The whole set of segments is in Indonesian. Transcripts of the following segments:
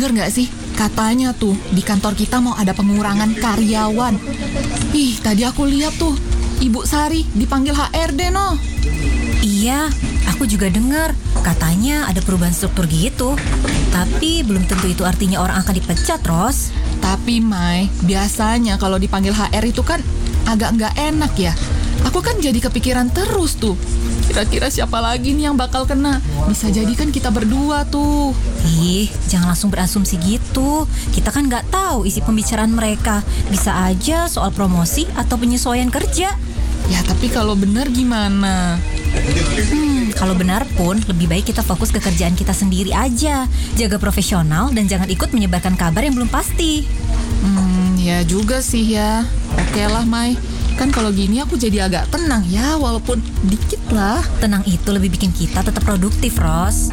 denger gak sih? Katanya tuh di kantor kita mau ada pengurangan karyawan. Ih, tadi aku lihat tuh Ibu Sari dipanggil HRD no. Iya, aku juga dengar. Katanya ada perubahan struktur gitu. Tapi belum tentu itu artinya orang akan dipecat, Ros. Tapi Mai, biasanya kalau dipanggil HR itu kan agak nggak enak ya. Aku kan jadi kepikiran terus tuh. Kira-kira siapa lagi nih yang bakal kena? Bisa jadi kan kita berdua tuh. Ih, jangan langsung berasumsi gitu. Kita kan nggak tahu isi pembicaraan mereka. Bisa aja soal promosi atau penyesuaian kerja. Ya tapi kalau benar gimana? Kalau benar pun lebih baik kita fokus ke kerjaan kita sendiri aja. Jaga profesional dan jangan ikut menyebarkan kabar yang belum pasti. Ya juga sih ya. Oke lah Mai. Kan kalau gini aku jadi agak tenang ya, walaupun dikit lah. Tenang itu lebih bikin kita tetap produktif, Ros.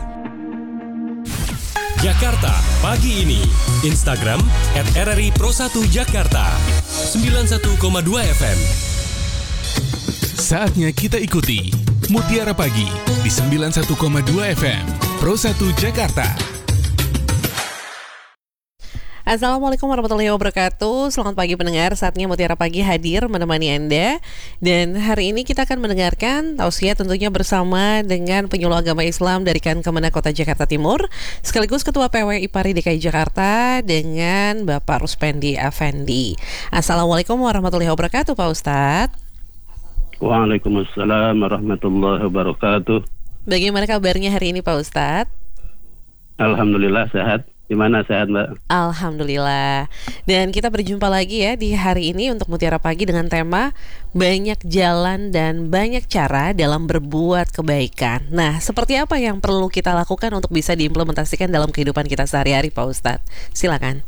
Jakarta Pagi Ini. Instagram @RRI Pro 1 Jakarta 91,2 FM. Saatnya kita ikuti Mutiara Pagi di 91,2 FM Pro 1 Jakarta. Assalamualaikum warahmatullahi wabarakatuh. Selamat pagi pendengar. Saatnya Mutiara Pagi hadir menemani Anda. Dan hari ini kita akan mendengarkan tausiah tentunya bersama dengan penyuluh agama Islam dari Kemenak Kota Jakarta Timur, sekaligus Ketua PW IPARI DKI Jakarta dengan Bapak Ruspendi Effendi. Assalamualaikum warahmatullahi wabarakatuh Pak Ustadz. Waalaikumsalam warahmatullahi wabarakatuh. Bagaimana kabarnya hari ini Pak Ustadz? Alhamdulillah sehat. Gimana sehat Mbak? Alhamdulillah. Dan kita berjumpa lagi ya di hari ini untuk Mutiara Pagi dengan tema banyak jalan dan banyak cara dalam berbuat kebaikan. Nah, seperti apa yang perlu kita lakukan untuk bisa diimplementasikan dalam kehidupan kita sehari-hari Pak Ustadz? Silakan.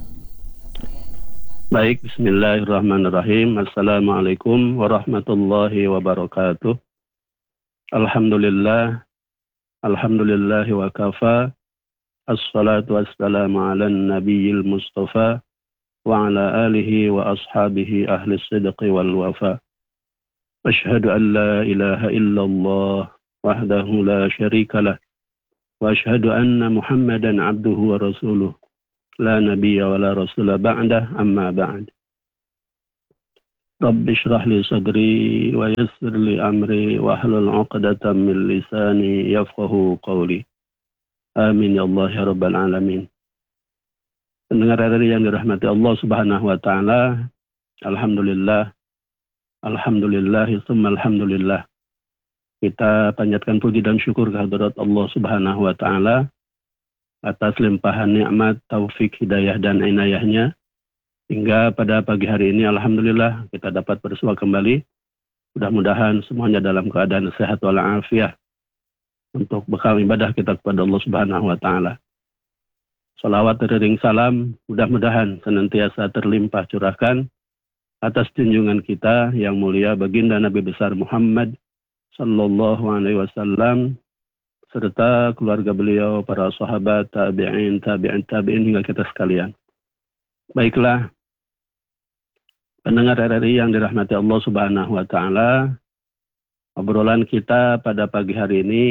Baik, bismillahirrahmanirrahim. Assalamualaikum warahmatullahi wabarakatuh. Alhamdulillah. Alhamdulillahi wa kafa. Assalatu wassalamu ala nabiyil mustafa wa ala alihi wa ashabihi ahli sidqi wal wafa. Ashhadu an la ilaha illallah wahdahu la syarika lah. Wa ashhadu anna Muhammadan abduhu wa rasuluh. La nabiyya wa la rasula ba'dah amma ba'd. Rabbi shrah li sadri wa yassir li amri wa hlul 'uqdatam min lisani yafqahu qawli. Amin ya Allah ya Rabbal Alamin. Pendengar RRI yang dirahmati Allah Subhanahu wa Ta'ala, Alhamdulillah, Alhamdulillah, summa Alhamdulillah. Kita panjatkan puji dan syukur kehadirat Allah Subhanahu wa Ta'ala atas limpahan nikmat, taufik, hidayah dan inayahnya, hingga pada pagi hari ini Alhamdulillah kita dapat bersua kembali. Mudah-mudahan semuanya dalam keadaan sehat walafiat untuk bekal ibadah kita kepada Allah Subhanahu wa Ta'ala. Salawat teriring salam mudah-mudahan senantiasa terlimpah curahkan atas junjungan kita yang mulia baginda Nabi besar Muhammad sallallahu alaihi wasallam serta keluarga beliau, para sahabat, tabi'in hingga kita sekalian. Baiklah, pendengar RRI yang dirahmati Allah Subhanahu wa Ta'ala, obrolan kita pada pagi hari ini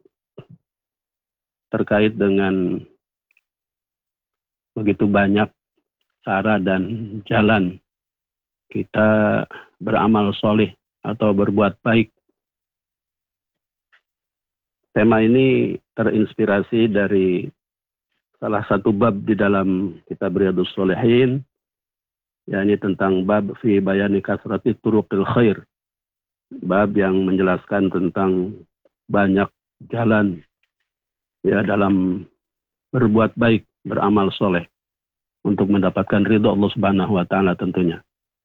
terkait dengan begitu banyak cara dan jalan kita beramal soleh atau berbuat baik. Tema ini terinspirasi dari salah satu bab di dalam kitab Riyadhus Shalihin, yakni tentang bab fi bayani kasrati turuqil khair. Bab yang menjelaskan tentang banyak jalan ya dalam berbuat baik, beramal soleh untuk mendapatkan ridho Allah Subhanahu wa Ta'ala tentunya.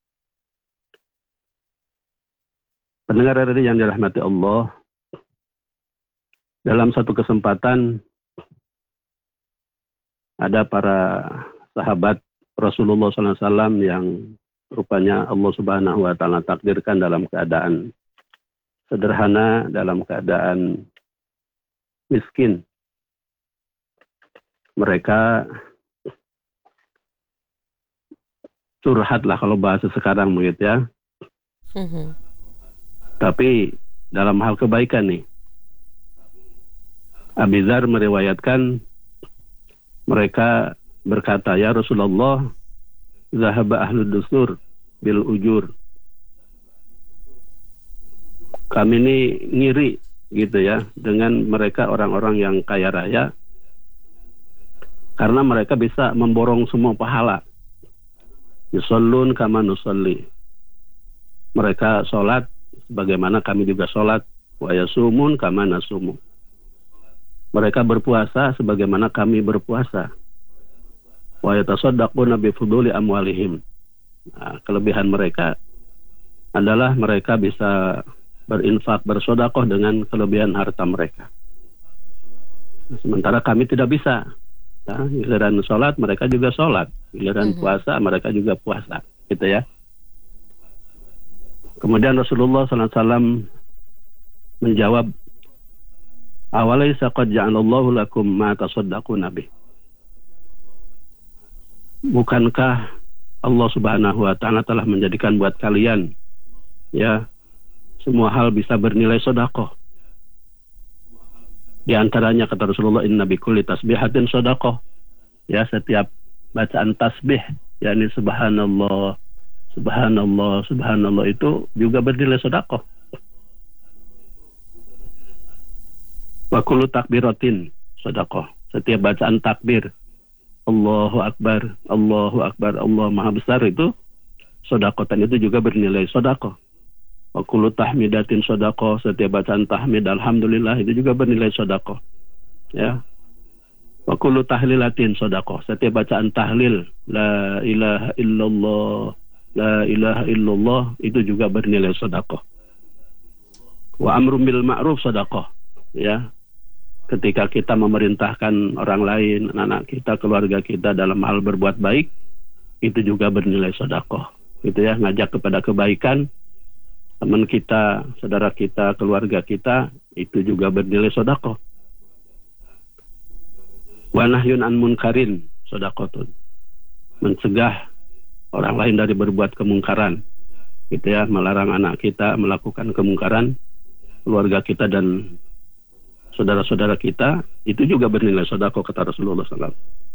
Pendengar RRI yang dirahmati Allah, dalam satu kesempatan ada para sahabat Rasulullah SAW yang rupanya Allah Subhanahu wa Ta'ala takdirkan dalam keadaan sederhana, dalam keadaan miskin. Mereka curhat lah kalau bahasa sekarang begitu ya. Tapi dalam hal kebaikan nih, Abi Dzar meriwayatkan mereka berkata, "Ya Rasulullah, zahaba ahlud dusur bil ujur." Kami ini ngiri gitu ya dengan mereka orang-orang yang kaya raya, karena mereka bisa memborong semua pahala. Yusallun kama nusalli. Mereka sholat sebagaimana kami juga sholat. Wa yasumun kama nasumu. Mereka berpuasa sebagaimana kami berpuasa. Wa yatasaddaquna bi fuduli amwalihim. Nah, kelebihan mereka adalah mereka bisa berinfak, bersedekah dengan kelebihan harta mereka. Sementara kami tidak bisa. Nah, giliran sholat mereka juga sholat, giliran puasa mereka juga puasa, gitu ya. Kemudian Rasulullah SAW menjawab, "Awalaysa qad ja'alallahu lakum ma tasaddaquna bih." Bukankah Allah Subhanahu wa taala telah menjadikan buat kalian ya semua hal bisa bernilai sedekah. Di antaranya kata Rasulullah, "Inna bikulli tasbihatin sedekah." Ya, setiap bacaan tasbih, yakni subhanallah, subhanallah, subhanallah itu juga bernilai sedekah. Wa kullu takbiratin sedekah. Setiap bacaan takbir, Allahu Akbar, Allahu Akbar, Allah Maha Besar itu sedekah, dan itu juga bernilai sedekah. Wa kullu tahmidatin sedekah, setiap bacaan tahmid alhamdulillah itu juga bernilai sedekah. Ya. Wa kullu tahlilatin sedekah, setiap bacaan tahlil la ilaha illallah, la ilaha illallah itu juga bernilai sedekah. Wa amrun bil ma'ruf sedekah. Ya. Ketika kita memerintahkan orang lain, anak kita, keluarga kita dalam hal berbuat baik, itu juga bernilai sedekah. Gitu ya, ngajak kepada kebaikan teman kita, saudara kita, keluarga kita, itu juga bernilai sedekah. Wa nahyun an munkarin sedekatun. Mencegah orang lain dari berbuat kemungkaran. Gitu ya, melarang anak kita melakukan kemungkaran, keluarga kita dan saudara-saudara kita, itu juga bernilai sedekah kata Rasulullah SAW.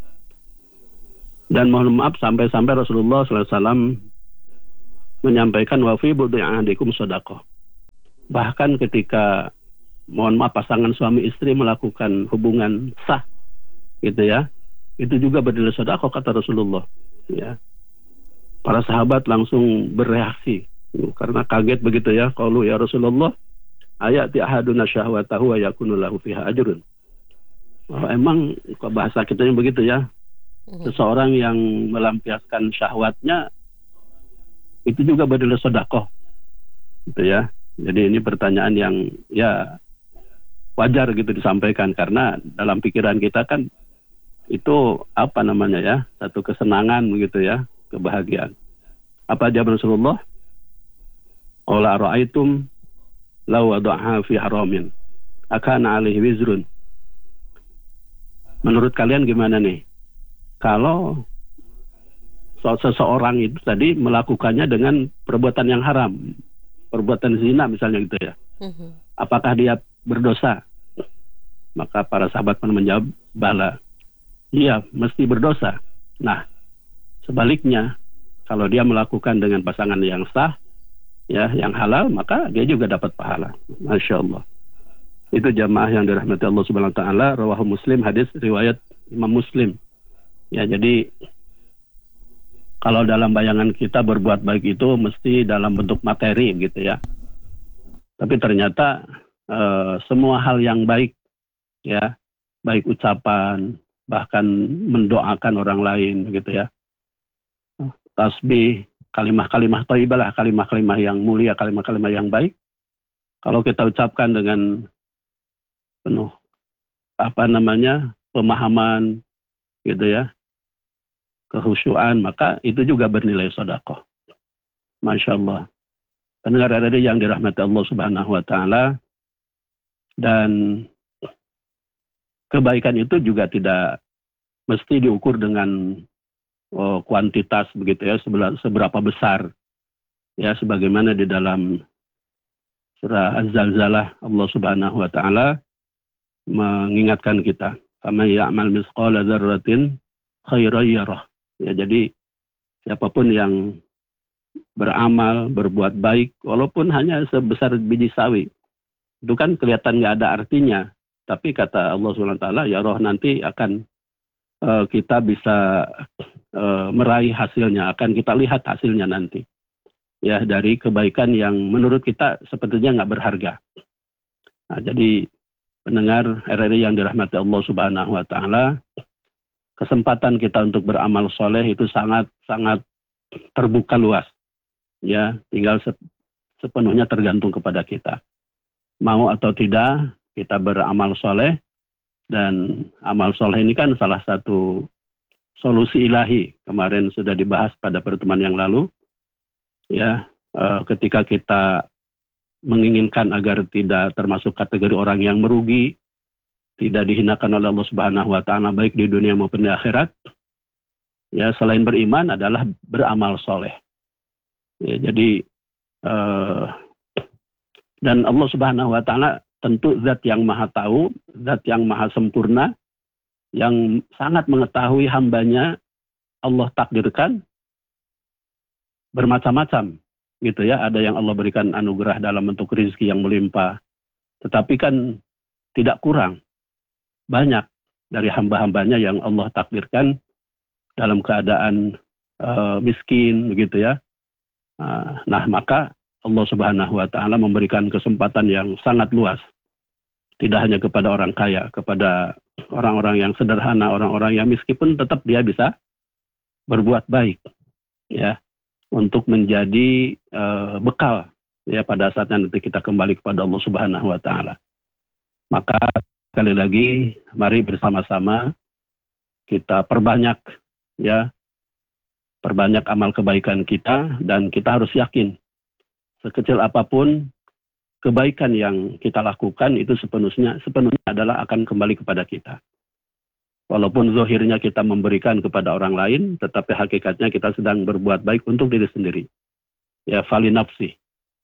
Dan mohon maaf sampai-sampai Rasulullah SAW menyampaikan wa fi bud'i ahadikum sedekah. Bahkan ketika mohon maaf pasangan suami istri melakukan hubungan sah, gitu ya, itu juga bernilai sedekah kata Rasulullah. Ya, para sahabat langsung bereaksi karena kaget begitu ya. Qalu ya Rasulullah, ayati ahaduna syahwatahu wa yakunu lahu fiha ajrun. Oh, emang bahasa kitanya begitu ya. Seseorang yang melampiaskan syahwatnya itu juga bernilai sedekah. Gitu ya. Jadi ini pertanyaan yang ya wajar gitu disampaikan, karena dalam pikiran kita kan itu apa namanya ya, satu kesenangan begitu ya, kebahagiaan. Apa jawab Rasulullah? Qala ra'aitum law wada'ha fi haramin akana alaihi wizrun. Menurut kalian gimana nih? Kalau seseorang itu tadi melakukannya dengan perbuatan yang haram, perbuatan zina misalnya gitu ya, apakah dia berdosa? Maka para sahabat pun menjawab, bala, iya mesti berdosa. Nah, sebaliknya kalau dia melakukan dengan pasangan yang sah, ya yang halal, maka dia juga dapat pahala. Masya Allah. Itu jamaah yang dirahmati Allah Subhanahu Wa Taala. Rawahu Muslim, hadis riwayat Imam Muslim. Ya, jadi kalau dalam bayangan kita berbuat baik itu mesti dalam bentuk materi gitu ya. Tapi ternyata semua hal yang baik ya, baik ucapan, bahkan mendoakan orang lain gitu ya. Tasbih, kalimah-kalimah thayyibah lah, kalimah-kalimah yang mulia, kalimah-kalimah yang baik. Kalau kita ucapkan dengan penuh pemahaman gitu ya, kehusyuan, maka itu juga bernilai sedekah. Masya Allah. Pendengar radio yang dirahmati Allah Subhanahu Wa Taala, dan kebaikan itu juga tidak mesti diukur dengan kuantitas begitu ya, seberapa besar ya, sebagaimana di dalam surah Az-Zalzalah Allah Subhanahu Wa Taala mengingatkan kita, faman ya'mal misqala dzarratin khairan yarah. Ya, jadi siapapun yang beramal, berbuat baik, walaupun hanya sebesar biji sawi, itu kan kelihatan nggak ada artinya. Tapi kata Allah SWT, ya roh nanti akan kita bisa meraih hasilnya, akan kita lihat hasilnya nanti. Ya, dari kebaikan yang menurut kita sepertinya nggak berharga. Nah, jadi pendengar RRI yang dirahmati Allah Subhanahu Wa Taala, kesempatan kita untuk beramal soleh itu sangat terbuka luas. Ya, tinggal sepenuhnya tergantung kepada kita. Mau atau tidak kita beramal soleh, dan amal soleh ini kan salah satu solusi ilahi. Kemarin sudah dibahas pada pertemuan yang lalu. Ya, ketika kita menginginkan agar tidak termasuk kategori orang yang merugi, tidak dihinakan oleh Allah Subhanahu Wa Taala baik di dunia maupun di akhirat. Ya, selain beriman adalah beramal soleh. Ya, jadi dan Allah Subhanahu Wa Taala tentu zat yang maha tahu, zat yang maha sempurna, yang sangat mengetahui hambanya. Allah takdirkan bermacam-macam, gitu ya. Ada yang Allah berikan anugerah dalam bentuk rezeki yang melimpah, tetapi kan tidak kurang. Banyak dari hamba-hambanya yang Allah takdirkan dalam keadaan miskin, begitu ya. Nah, maka Allah Subhanahu Wa Taala memberikan kesempatan yang sangat luas, tidak hanya kepada orang kaya, kepada orang-orang yang sederhana, orang-orang yang miskin pun tetap dia bisa berbuat baik, ya, untuk menjadi bekal, ya, pada saatnya nanti kita kembali kepada Allah Subhanahu Wa Taala. Maka sekali lagi, mari bersama-sama kita perbanyak, ya, perbanyak amal kebaikan kita, dan kita harus yakin sekecil apapun kebaikan yang kita lakukan itu sepenuhnya adalah akan kembali kepada kita. Walaupun zahirnya kita memberikan kepada orang lain, tetapi hakikatnya kita sedang berbuat baik untuk diri sendiri. Ya, fali nafsi.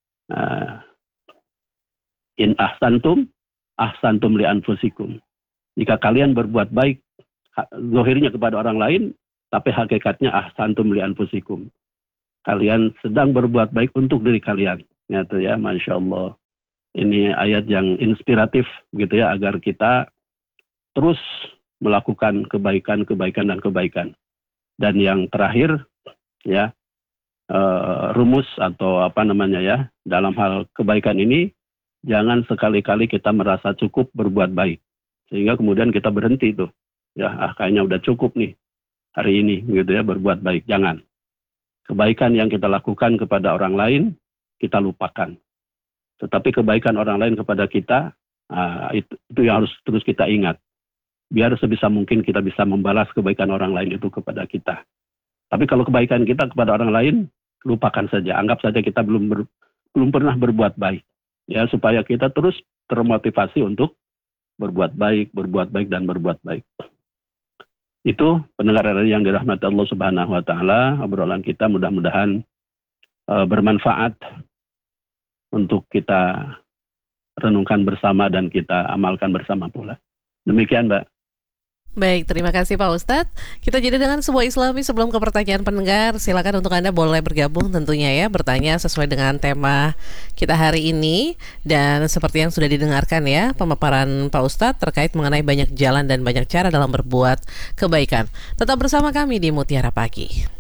In ahsantum li anfusikum. Jika kalian berbuat baik zahirnya kepada orang lain, tapi hakikatnya ahsantum li anfusikum. Kalian sedang berbuat baik untuk diri kalian. Gitu ya, Masya Allah. Ini ayat yang inspiratif, gitu ya, agar kita terus melakukan kebaikan. Dan yang terakhir, ya, rumus atau dalam hal kebaikan ini, jangan sekali-kali kita merasa cukup berbuat baik, sehingga kemudian kita berhenti tuh, ya, kayaknya udah cukup nih hari ini, gitu ya, berbuat baik. Jangan. Kebaikan yang kita lakukan kepada orang lain, kita lupakan. Tetapi kebaikan orang lain kepada kita, itu yang harus terus kita ingat. Biar sebisa mungkin kita bisa membalas kebaikan orang lain itu kepada kita. Tapi kalau kebaikan kita kepada orang lain, lupakan saja. Anggap saja kita belum pernah berbuat baik. Ya, supaya kita terus termotivasi untuk berbuat baik, dan berbuat baik. Itu pendengar yang dirahmati Allah Subhanahu Wa Taala, obrolan kita mudah-mudahan bermanfaat untuk kita renungkan bersama dan kita amalkan bersama pula. Demikian, Mbak. Baik, terima kasih Pak Ustadz. Kita jeda dengan sebuah Islami sebelum ke pertanyaan pendengar. Silakan untuk Anda boleh bergabung tentunya ya, bertanya sesuai dengan tema kita hari ini. Dan seperti yang sudah didengarkan ya, pemaparan Pak Ustadz terkait mengenai banyak jalan dan banyak cara dalam berbuat kebaikan. Tetap bersama kami di Mutiara Pagi.